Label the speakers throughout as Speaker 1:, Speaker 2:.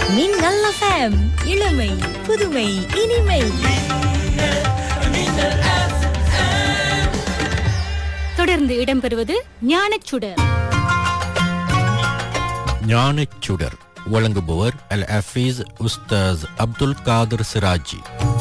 Speaker 1: மின்னல் FM, இளமை புதுமை இனிமை.
Speaker 2: தொடர்ந்து இடம்பெறுவது ஞானச்சுடர்.
Speaker 3: ஞானச்சுடர் வழங்குபவர் அல் ஹஃபீஸ் உஸ்தாஸ் அப்துல் காதர் சிராஜி.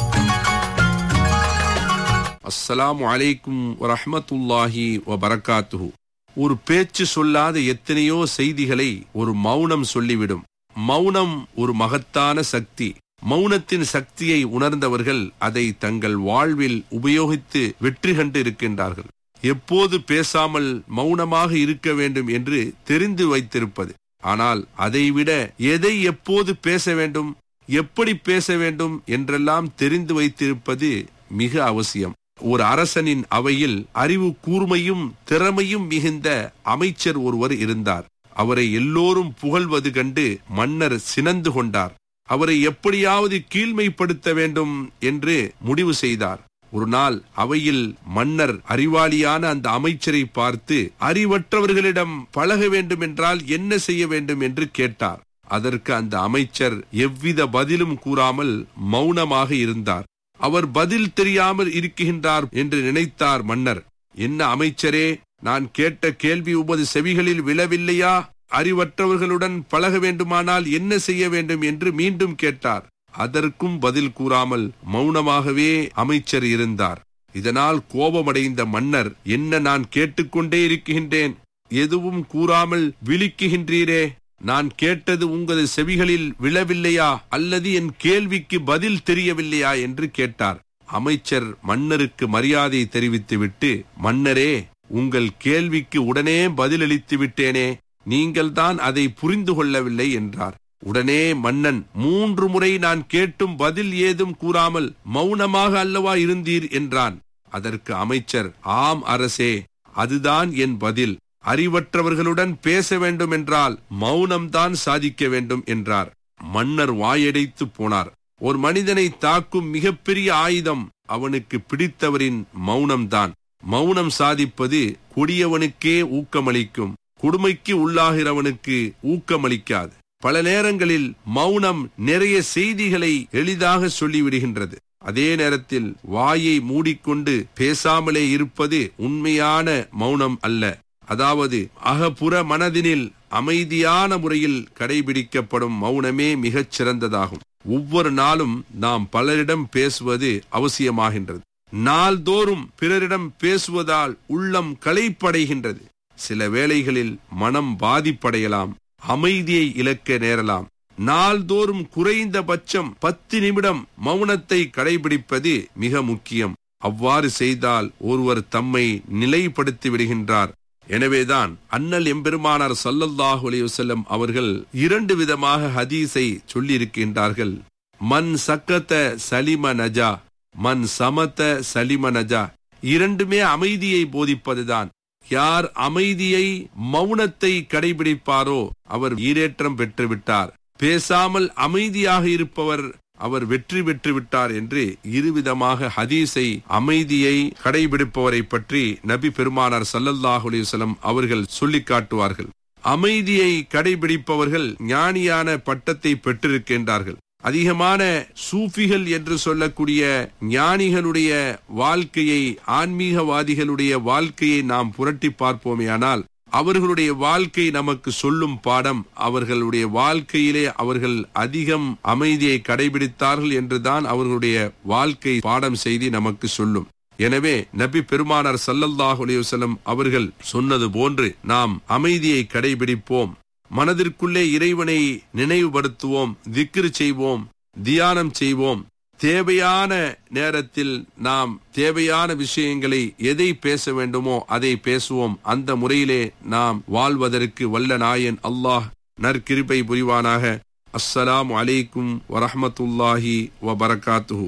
Speaker 4: அஸ்ஸலாமு அலைக்கும் வரஹ்மத்துல்லாஹி வபரகாத்துஹு. ஒரு பேச்சு சொல்லாத எத்தனையோ செய்திகளை ஒரு மௌனம் சொல்லிவிடும். மௌனம் ஒரு மகத்தான சக்தி. மௌனத்தின் சக்தியை உணர்ந்தவர்கள் அதை தங்கள் வாழ்வில் உபயோகித்து வெற்றி கண்டு இருக்கின்றார்கள். எப்போது பேசாமல் மௌனமாக இருக்க வேண்டும் என்று தெரிந்து வைத்திருப்பது, ஆனால் அதைவிட எதை எப்போது பேச வேண்டும், எப்படி பேச வேண்டும் என்றெல்லாம் தெரிந்து வைத்திருப்பது மிக அவசியம். ஒரு அரசனின் அவையில் அறிவு கூர்மையும் திறமையும் மிகுந்த அமைச்சர் ஒருவர் இருந்தார். அவரை எல்லோரும் புகழ்வது கண்டு மன்னர் சினந்து கொண்டார். அவரை எப்படியாவது கீழ்மைப்படுத்த வேண்டும் என்று முடிவு செய்தார். ஒரு நாள் அவையில் மன்னர் அறிவாளியான அந்த அமைச்சரை பார்த்து, அறிவற்றவர்களிடம் பழக வேண்டும் என்றால் என்ன செய்ய வேண்டும் என்று கேட்டார். அதற்கு அந்த அமைச்சர் எவ்வித பதிலும் கூறாமல் மௌனமாக இருந்தார். அவர் பதில் தெரியாமல் இருக்கின்றார் என்று நினைத்தார் மன்னர். என்ன அமைச்சரே, நான் கேட்ட கேள்வி உமது செவிகளில் விழவில்லையா? அறிவற்றவர்களுடன் பழக வேண்டுமானால் என்ன செய்ய வேண்டும் என்று மீண்டும் கேட்டார். அதற்கும் பதில் கூறாமல் மௌனமாகவே அமைச்சர் இருந்தார். இதனால் கோபமடைந்த மன்னர், என்ன நான் கேட்டுக்கொண்டே இருக்கின்றேன், எதுவும் கூறாமல் விழிக்குகின்றீரே, நான் கேட்டது உங்களது செவிகளில் விழவில்லையா அல்லது என் கேள்விக்கு பதில் தெரியவில்லையா என்று கேட்டார். அமைச்சர் மன்னருக்கு மரியாதை தெரிவித்துவிட்டு, மன்னரே, உங்கள் கேள்விக்கு உடனே பதிலளித்து விட்டேனே, நீங்கள் தான் அதை புரிந்து கொள்ளவில்லை என்றார். உடனே மன்னன், 3 முறை நான் கேட்டும் பதில் ஏதும் கூறாமல் மௌனமாக அல்லவா இருந்தீர் என்றான். அதற்கு அமைச்சர், ஆம் அரசே, அதுதான் என் பதில். அறிவற்றவர்களுடன் பேச வேண்டும் என்றால் மௌனம்தான் சாதிக்க வேண்டும் என்றார். மன்னர் வாயடைத்து போனார். ஒரு மனிதனை தாக்கும் மிகப்பெரிய ஆயுதம் அவனுக்கு பிடித்தவரின் மௌனம்தான். மௌனம் சாதிப்பது கொடியவனுக்கே ஊக்கமளிக்கும், கொடுமைக்கு உள்ளாகிறவனுக்கு ஊக்கமளிக்காது. பல நேரங்களில் மௌனம் நிறைய செய்திகளை எளிதாக சொல்லிவிடுகின்றது. அதே நேரத்தில் வாயை மூடிக்கொண்டு பேசாமலே இருப்பது உண்மையான மௌனம் அல்ல. அதாவது அகப்புற மனதினில் அமைதியான முறையில் கடைபிடிக்கப்படும் மௌனமே மிகச் சிறந்ததாகும். ஒவ்வொரு நாளும் நாம் பலரிடம் பேசுவது அவசியமாகின்றது. நாள்தோறும் பிறரிடம் பேசுவதால் உள்ளம் களைப்படைகின்றது. சில வேளைகளில் மனம் பாதிப்படையலாம், அமைதியை இழக்க நேரலாம். நாள்தோறும் குறைந்தபட்சம் 10 நிமிடம் மௌனத்தை கடைபிடிப்பது மிக முக்கியம். அவ்வாறு செய்தால் ஒருவர் தம்மை நிலைப்படுத்தி விடுகின்றார். எனவேதான் அண்ணல் எம்பெருமானார் ஸல்லல்லாஹு அலைஹி வஸல்லம் அவர்கள் 2 விதமாக ஹதீஸை சொல்லி இருக்கின்றார்கள். மன் சக்கத சலிம நஜா, மன் சமத சலிம நஜா. இரண்டுமே அமைதியை போதிப்பதுதான். யார் அமைதியை, மௌனத்தை கடைபிடிப்பாரோ அவர் ஈரேற்றம் பெற்றுவிட்டார். பேசாமல் அமைதியாக இருப்பவர் அவர் வெற்றி பெற்று விட்டார் என்று 2 விதமாக ஹதீஸை, அமைதியை கடைபிடிப்பவரை பற்றி நபி பெருமானார் ஸல்லல்லாஹு அலைஹி வஸல்லம் அவர்கள் சொல்லி காட்டுவார்கள். அமைதியை கடைபிடிப்பவர்கள் ஞானியான பட்டத்தை பெற்றிருக்கின்றார்கள். அதிகமான சூஃபிகள் என்று சொல்லக்கூடிய ஞானிகளுடைய வாழ்க்கையை, ஆன்மீகவாதிகளுடைய வாழ்க்கையை நாம் புரட்டி பார்ப்போமேயானால் அவர்களுடைய வாழ்க்கை நமக்கு சொல்லும் பாடம், அவர்களுடைய வாழ்க்கையிலே அவர்கள் அதிகம் அமைதியை கடைபிடித்தார்கள் என்றுதான் அவர்களுடைய வாழ்க்கை பாடம் செய்தி நமக்கு சொல்லும். எனவே நபி பெருமானார் ஸல்லல்லாஹு அலைஹி வஸல்லம் அவர்கள் சொன்னது போன்று நாம் அமைதியை கடைபிடிப்போம். மனதிற்குள்ளே இறைவனை நினைவுபடுத்துவோம், திக்ர் செய்வோம், தியானம் செய்வோம். தேவையான நேரத்தில் நாம் தேவையான விஷயங்களை எதை பேச வேண்டுமோ அதை பேசுவோம். அந்த முறையிலே நாம் வாழ்வதற்கு வல்ல நாயன் அல்லாஹ் நற்கிருபை புரிவானாக. அஸ்ஸலாமு அலைக்கும் வரஹ்மத்துல்லாஹி வபரகாத்துஹு.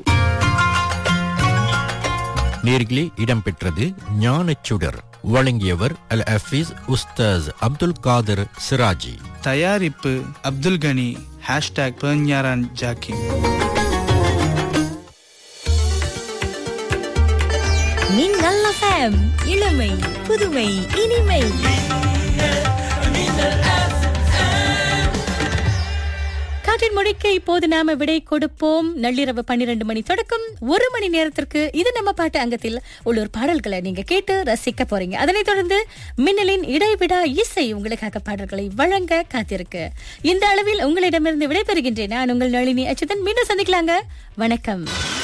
Speaker 3: நேர்களே, இடம்பெற்றது ஞானச்சுடர். வழங்கியவர் அல் ஹஃபீஸ் உஸ்தாஸ் அப்துல் காதர் சிராஜி.
Speaker 5: தயாரிப்பு அப்துல் கனி. #பெர்ஞாரான் ஜாக்கிம்.
Speaker 1: மின்னல் FM, இளமை புதுமை இனிமை. காற்றின்
Speaker 2: முழிக்க இப்போது நாம விடை கொடுப்போம். நள்ளிரவு 12 மணி தொடக்கம் 1 மணி நேரத்திற்கு இது நம்ம பாட்டு அங்கத்தில் உள்ளூர் பாடல்களை நீங்க கேட்டு ரசிக்க போறீங்க. அதனைத் தொடர்ந்து மின்னலின் இடைவிடா இசை உங்களுக்காக பாடல்களை வழங்க காத்திருக்கு. இந்த அளவில் உங்களிடமிருந்து விடைபெறுகின்றேன். நான் உங்கள் நளினி அச்சுதன். மீண்டும் சந்திக்கலாங்க. வணக்கம்.